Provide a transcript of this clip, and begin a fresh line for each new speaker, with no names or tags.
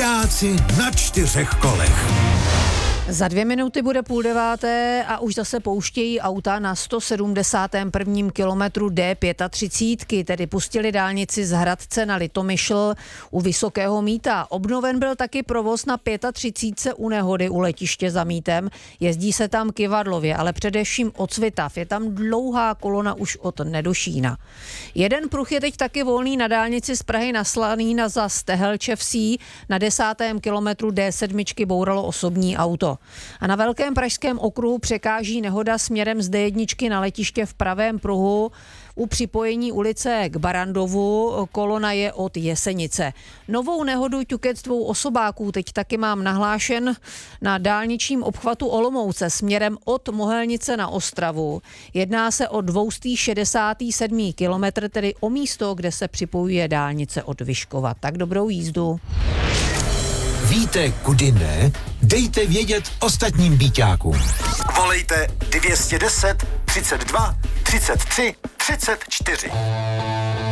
Ptáci na 4 kolech.
Za 2 minuty bude 8:30 a už zase pouštějí auta na 171. kilometru D35, tedy pustili dálnici z Hradce na Litomyšl u Vysokého Mýta. Obnoven byl taky provoz na 35 u Nehody u letiště za Mýtem. Jezdí se tam kyvadlově, ale především od Svitav. Je tam dlouhá kolona už od Nedošína. Jeden pruh je teď taky volný na dálnici z Prahy na Slaný za Stehelčevsí. Na 10. kilometru D7 bouralo osobní auto. A na Velkém pražském okruhu překáží nehoda směrem z D1 na letiště v pravém pruhu. U připojení ulice k Barandovu kolona je od Jesenice. Novou nehodu ťuket 2 osobáků teď taky mám nahlášen na dálničním obchvatu Olomouce směrem od Mohelnice na Ostravu. Jedná se o 267. kilometr, tedy o místo, kde se připojuje dálnice od Vyškova. Tak dobrou jízdu.
Víte, kudy ne? Dejte vědět ostatním býťákům.
Volejte 210 32 33 34.